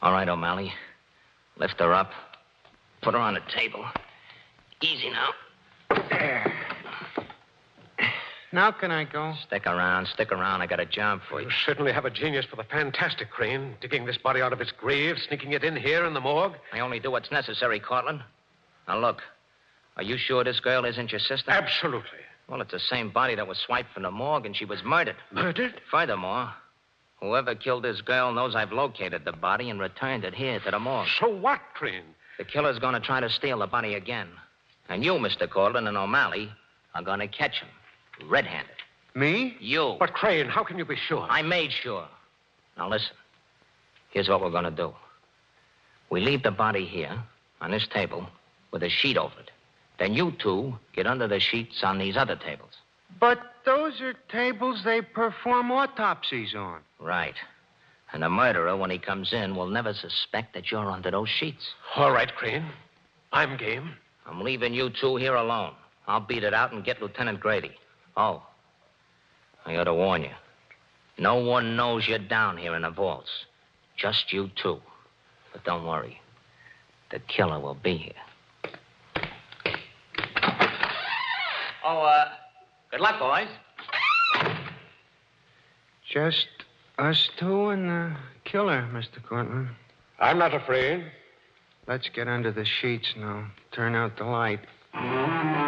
All right, O'Malley. Lift her up. Put her on the table. Easy now. There. Now can I go? Stick around. I got a job for you. You certainly have a genius for the fantastic, Crane. Digging this body out of its grave, sneaking it in here in the morgue. I only do what's necessary, Cortland. Now, look. Are you sure this girl isn't your sister? Absolutely. Well, it's the same body that was swiped from the morgue, and she was murdered. Murdered? Furthermore, whoever killed this girl knows I've located the body and returned it here to the morgue. So what, Crane? The killer's going to try to steal the body again. And you, Mr. Cortland and O'Malley, are going to catch him. Red-handed. Me? You. But, Crane, how can you be sure? I made sure. Now, listen. Here's what we're going to do. We leave the body here, on this table, with a sheet over it. Then you two get under the sheets on these other tables. But those are tables they perform autopsies on. Right. And the murderer, when he comes in, will never suspect that you're under those sheets. All right, Crane. I'm game. I'm leaving you two here alone. I'll beat it out and get Lieutenant Grady. Oh, I ought to warn you. No one knows you're down here in the vaults. Just you two. But don't worry. The killer will be here. Good luck, boys. Just us two and the killer, Mr. Cortland. I'm not afraid. Let's get under the sheets now. Turn out the light.